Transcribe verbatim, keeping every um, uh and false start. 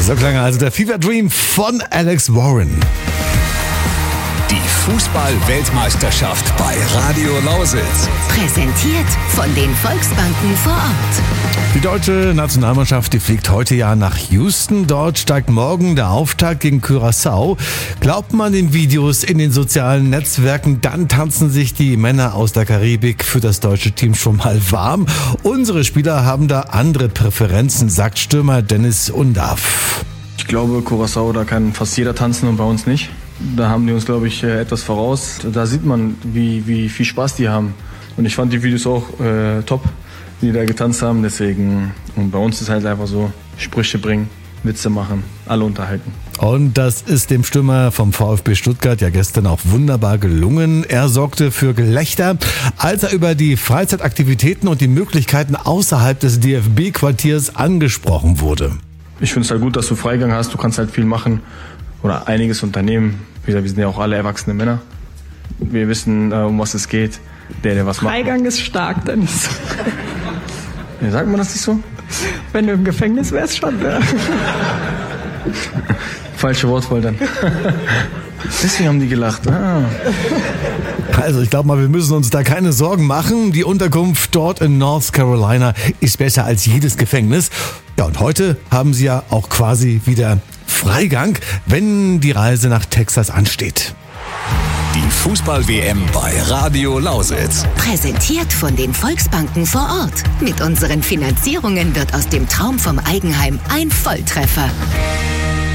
So klang also der Fever Dream von Alex Warren. Die Fußball-Weltmeisterschaft bei Radio Lausitz. Präsentiert von den Volksbanken vor Ort. Die deutsche Nationalmannschaft, die fliegt heute ja nach Houston. Dort steigt morgen der Auftakt gegen Curaçao. Glaubt man den Videos in den sozialen Netzwerken, dann tanzen sich die Männer aus der Karibik für das deutsche Team schon mal warm. Unsere Spieler haben da andere Präferenzen, sagt Stürmer Dennis Undav. Ich glaube, Curaçao, da kann fast jeder tanzen und bei uns nicht. Da haben die uns, glaube ich, etwas voraus. Da sieht man, wie, wie viel Spaß die haben. Und ich fand die Videos auch äh, top, die da getanzt haben. Deswegen, und bei uns ist halt einfach so, Sprüche bringen, Witze machen, alle unterhalten. Und das ist dem Stürmer vom VfB Stuttgart ja gestern auch wunderbar gelungen. Er sorgte für Gelächter, als er über die Freizeitaktivitäten und die Möglichkeiten außerhalb des D F B-Quartiers angesprochen wurde. Ich finde es halt gut, dass du Freigang hast. Du kannst halt viel machen oder einiges unternehmen. Wie gesagt, wir sind ja auch alle erwachsene Männer. Wir wissen, um was es geht. Der, der was macht. Freigang ist stark, Dennis. Ja, sagt man das nicht so? Wenn du im Gefängnis wärst, schon. Ja. Falsche Wortwahl dann. Deswegen haben die gelacht. Ah. Also ich glaube mal, wir müssen uns da keine Sorgen machen. Die Unterkunft dort in North Carolina ist besser als jedes Gefängnis. Ja, und heute haben sie ja auch quasi wieder Freigang, wenn die Reise nach Texas ansteht. Die Fußball-W M bei Radio Lausitz. Präsentiert von den Volksbanken vor Ort. Mit unseren Finanzierungen wird aus dem Traum vom Eigenheim ein Volltreffer.